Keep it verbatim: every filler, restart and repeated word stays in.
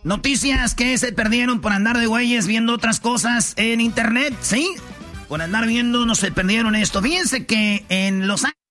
Noticias que se perdieron por andar de güeyes viendo otras cosas en internet, ¿sí? Por andar viendo, no se perdieron esto. Fíjense que en Los Ángeles